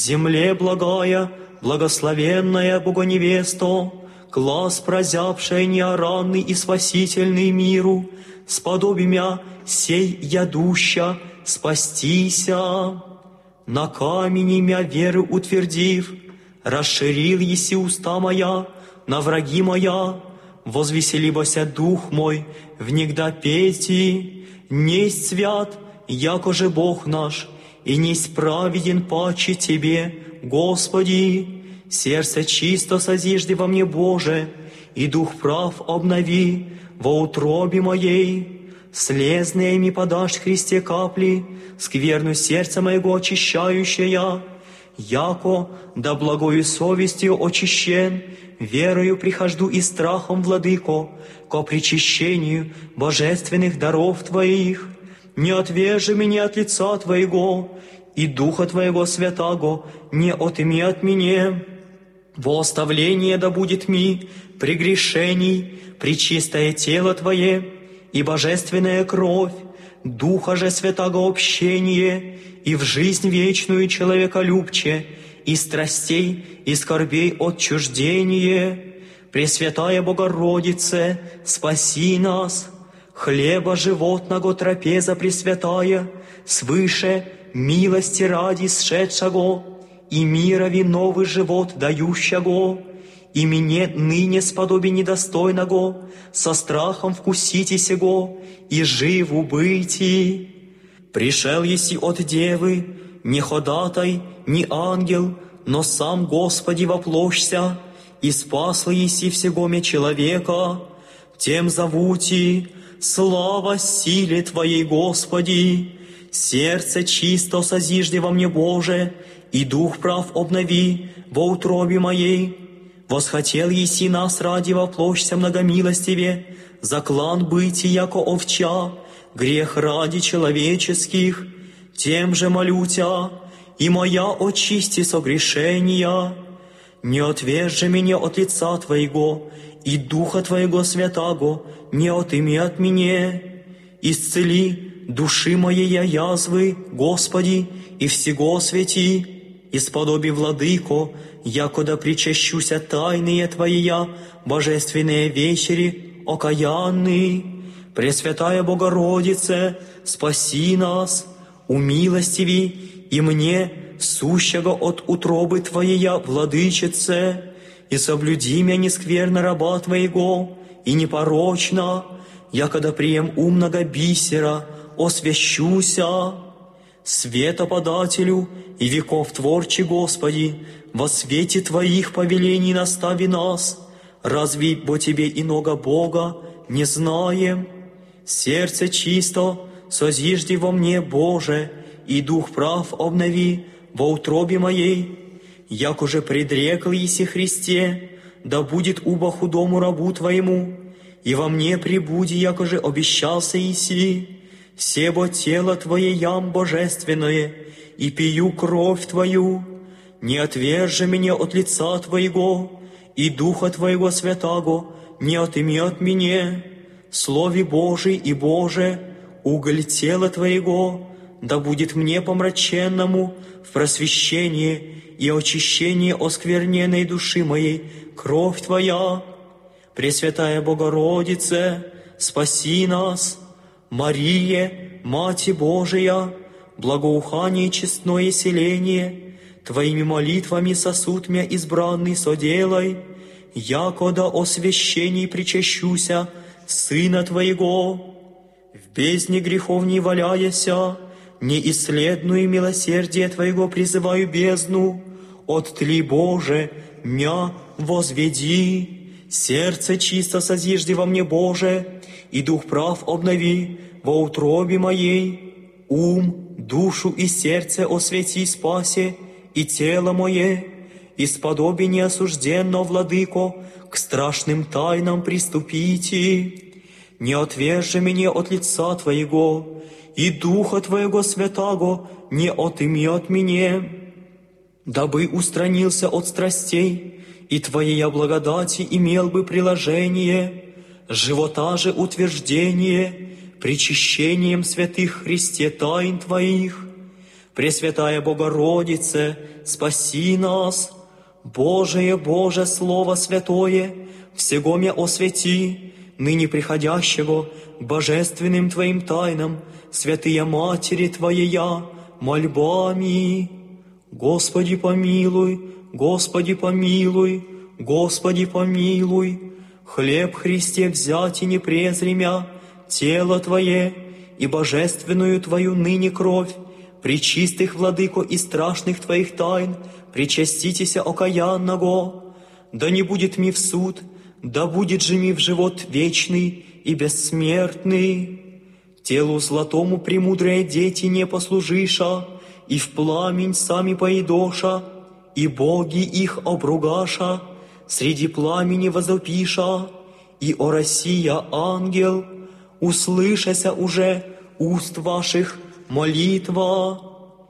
Земле благая, благословенная Богоневесто, глаз прозявшая неоранный и спасительный миру, сподоби мя сей ядуща спастися. На камени мя веры утвердив, расширил еси уста моя на враги моя, возвеселибося дух мой внегда пети, несть свят, яко же Бог наш, и несть праведен паче Тебе, Господи. Сердце чисто созижди во мне, Боже, и дух прав обнови во утробе моей. Слезные ми подашь, Христе, капли, скверну сердца моего очищающая, яко да благою совестью очищен, верою прихожду и страхом, Владыко, ко причащению божественных даров Твоих. Не отвержи меня от лица Твоего, и Духа Твоего Святаго не отыми от меня. Во оставление да будет ми прегрешений пречистое тело Твое и божественная кровь, Духа же Святаго общение, и в жизнь вечную человеколюбче, и страстей, и скорбей отчуждение. Пресвятая Богородице, спаси нас! Хлеба животного трапеза пресвятая, свыше милости ради сшедшего, и мирови новый живот дающего, и мне ныне сподоби недостойного, со страхом вкусите сего, и живу быти. Пришел еси от Девы, не ходатай, не ангел, но сам Господи воплощся, и спасла еси всего ме человека. Тем зовути, слава силе Твоей, Господи! Сердце чисто созижди во мне, Боже, и дух прав обнови во утробе моей. Восхотел еси нас ради воплощся многомилостиве, за клан быти, яко овча, грех ради человеческих. Тем же молю Тя, и моя очисти согрешения. Не отвержи меня от лица Твоего, и Духа Твоего Святаго не отыми от меня. Исцели души моей язвы, Господи, и всего свети, и сподоби, Владыко, якода причащуся тайные Твоя, божественные вечери, окаянный. Пресвятая Богородице, спаси нас, умилостиви и мне, сущего от утробы Твоя, Владычице, и соблюди меня нескверно раба Твоего, и непорочно, якода прием умного бисера, освящуся. Светоподателю и веков творче, Господи, во свете Твоих повелений настави нас, разве бо Тебе иного Бога не знаем? Сердце чисто созижди во мне, Боже, и дух прав обнови во утробе моей. Як уже предрекл еси Христе, да будет убо худому рабу Твоему, и во мне прибуди, яко же обещался еси. Себо тело Твое ям божественное, и пью кровь Твою. Не отвержи меня от лица Твоего, и Духа Твоего Святаго не отыми от меня. Слове Божий и Боже, уголь тела Твоего, да будет мне помраченному в просвещение и очищение оскверненной души моей кровь Твоя. Пресвятая Богородице, спаси нас! Марие, Мати Божия, благоухание и честное селение, Твоими молитвами сосуд мя избранный соделай, якода о священии причащуся Сына Твоего. В бездне грехов не валяяся, неисследную милосердие Твоего призываю бездну, от Тли, Боже, мя возведи. Сердце чисто созижди во мне, Боже, и дух прав обнови во утробе моей. Ум, душу и сердце освети, спаси, и тело мое, и сподоби неосужденно, Владыко, к страшным тайнам приступите. Не отвержи меня от лица Твоего, и Духа Твоего Святаго не отыми от меня, дабы устранился от страстей, и Твоей благодати имел бы приложение, живота же утверждение, причащением святых Христе тайн Твоих. Пресвятая Богородице, спаси нас. Божие, Боже, Слово Святое, всего мя освети, ныне приходящего к божественным Твоим тайнам, святые Матери Твоея, мольбами. Господи помилуй, Господи помилуй, Господи помилуй. Хлеб Христе взять и не презремя, тело Твое и божественную Твою ныне кровь, пречистых, владыко, и страшных Твоих тайн, причаститеся окаянного. Да не будет ми в суд, да будет же ми в живот вечный и бессмертный. Телу златому премудрые дети не послужиша, и в пламень сами поедоша, и боги их обругаша, среди пламени возопиша, и о Россия ангел, услышася уже уст ваших молитва.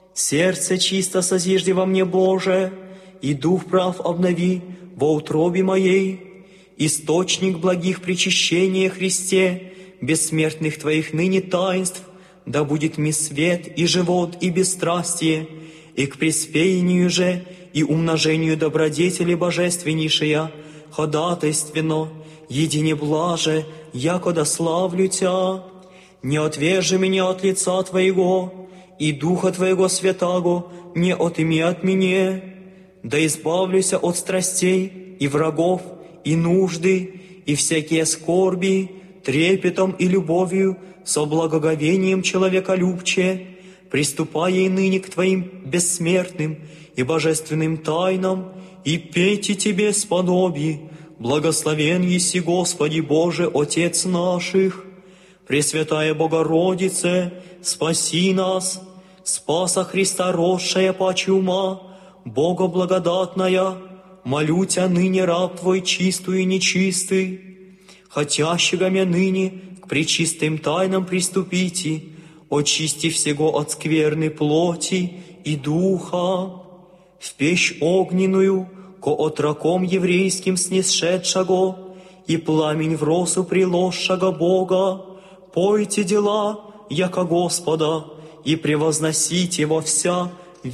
Сердце чисто созижди во мне, Боже, и дух прав обнови во утробе моей. Источник благих причащения Христе, бессмертных Твоих ныне таинств, да будет ми свет и живот и бесстрастие, и к преспеянию же и умножению добродетели божественнейшая, ходатайственно, едине блаже, якода славлю Тя. Не отвержи меня от лица Твоего, и Духа Твоего Святаго не отыми от меня, да избавлюся от страстей и врагов, и нужды, и всякие скорби, трепетом и любовью, со благоговением человеколюбче, приступая и ныне к Твоим бессмертным и божественным тайнам, и пейте Тебе сподоби, благословен еси, Господи Боже, Отец наших. Пресвятая Богородице, спаси нас, спаса Христа росшая паче ума, Бога благодатная, молю Тя ныне раб Твой чистую и нечистый, хотящего мя ныне к пречистым тайнам приступите, очисти всего от скверны плоти и духа, в печь огненную, ко отроком еврейским снесшедшего, и пламень в росу приложшего Бога, пойте дела, яко Господа, и превозносите во вся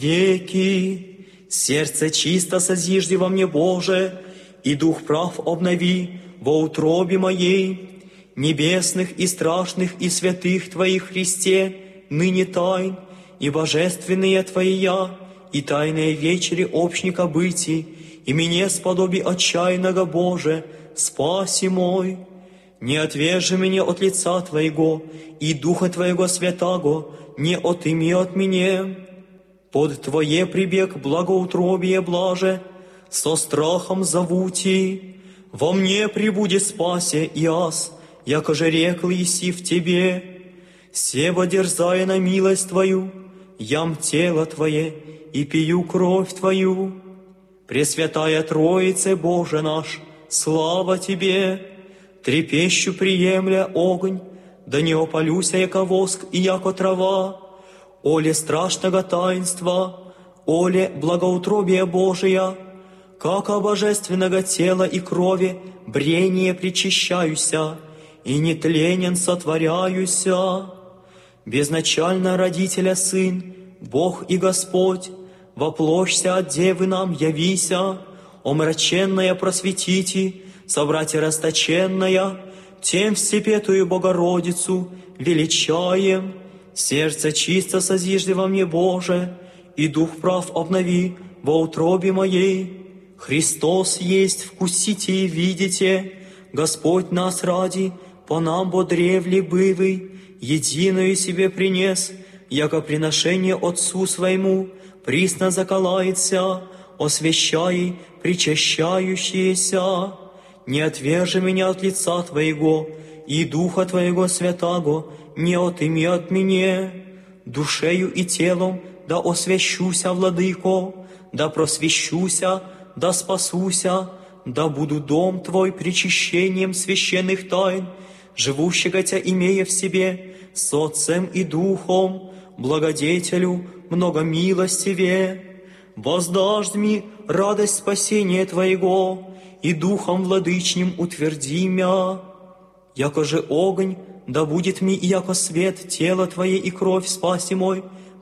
веки. Сердце чисто созижди во мне, Боже, и дух прав обнови во утробе моей. Небесных и страшных и святых Твоих Христе, ныне тайн, и божественные Твоя, и тайные вечери общника быти, и мне сподоби отчаянного, Боже, спаси мой. Не отвержи меня от лица Твоего, и Духа Твоего Святаго не отыми от меня. Под Твое прибег благоутробие блаже, со страхом зовути, во мне прибудет спасе и аз, яко же рекл еси в Тебе. Себо дерзая на милость Твою, ям тело Твое и пью кровь Твою. Пресвятая Троице, Боже наш, слава Тебе! Трепещу приемля огонь, да не опалюся, яко воск и яко трава. Оле страшного таинства, оле благоутробия Божия, как о божественного тела и крови брение причащаюся, и нетленен сотворяюся. Безначально родителя Сын, Бог и Господь, воплощся от Девы нам явися, омраченная просветите, собратья расточенная, тем всепетую Богородицу величаем. Сердце чисто созижди во мне, Боже, и дух прав обнови во утробе моей. Христос есть, вкусите и видите, Господь нас ради, по нам бодревли бывый, единую себе принес, яко приношение Отцу Своему, присно заколается, освящай причащающиеся. Не отвержи меня от лица Твоего, и Духа Твоего Святаго не отыми от меня. Душею и телом да освящуся, Владыко, да просвещуся, да спасуся, да буду дом Твой причащением священных тайн, живущего Тя имея в себе, с Отцем и Духом, благодетелю многомилостивее. Воздашь ми радость спасения Твоего, и Духом владычним утверди мя. Яко же огонь, да будет ми, яко свет, тело Твое и кровь спаси мой,